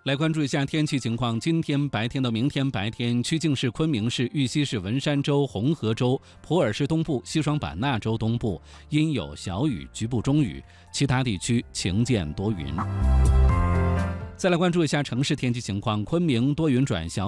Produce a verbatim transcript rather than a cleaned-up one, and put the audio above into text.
来关注一下天气情况。今天白天到明天白天，曲靖市、昆明市、玉溪市、文山州、红河州、普洱市东部、西双版纳州东部阴有小雨，局部中雨，其他地区晴间多云。再来关注一下城市天气情况。昆明多云转小雨。